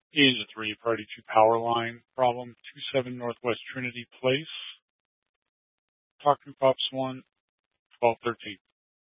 is a 3 priority 2 power line problem, 27 Northwest Trinity Place. Talking Pops 1, 1213.